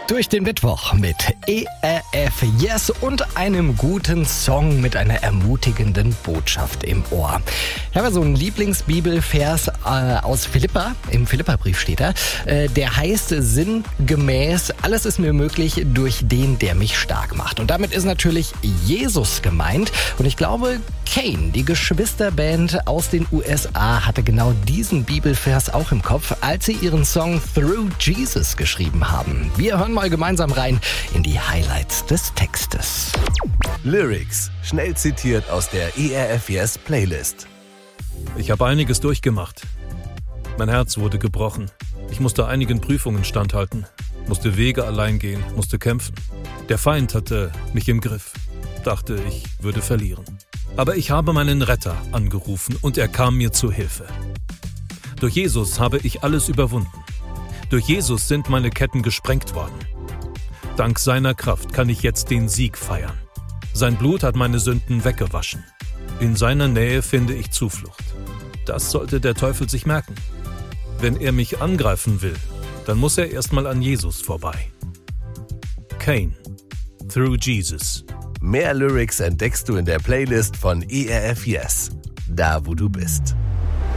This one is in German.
Durch den Mittwoch mit ERF Yes und einem guten Song mit einer ermutigenden Botschaft im Ohr. Ich habe so einen Lieblingsbibelvers aus Philippa, im Philipperbrief steht er. Der heißt sinngemäß, alles ist mir möglich durch den, der mich stark macht. Und damit ist natürlich Jesus gemeint. Und ich glaube, Kane, die Geschwisterband aus den USA, hatte genau diesen Bibelvers auch im Kopf, als sie ihren Song Through Jesus geschrieben haben. Wir hören mal gemeinsam rein in die Highlights des Textes. Lyrics, schnell zitiert aus der ERF Yes Playlist. Ich habe einiges durchgemacht. Mein Herz wurde gebrochen. Ich musste einigen Prüfungen standhalten, musste Wege allein gehen, musste kämpfen. Der Feind hatte mich im Griff, dachte, ich würde verlieren. Aber ich habe meinen Retter angerufen und er kam mir zu Hilfe. Durch Jesus habe ich alles überwunden. Durch Jesus sind meine Ketten gesprengt worden. Dank seiner Kraft kann ich jetzt den Sieg feiern. Sein Blut hat meine Sünden weggewaschen. In seiner Nähe finde ich Zuflucht. Das sollte der Teufel sich merken. Wenn er mich angreifen will, dann muss er erstmal an Jesus vorbei. Kane, Through Jesus. Mehr Lyrics entdeckst du in der Playlist von ERF Yes, da wo du bist.